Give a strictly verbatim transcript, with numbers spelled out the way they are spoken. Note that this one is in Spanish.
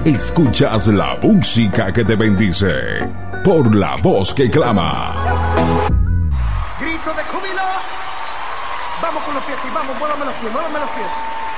Escuchas la música que te bendice por la voz que clama. Grito de júbilo. Vamos con los pies y vamos, muévame los pies, muévame los pies.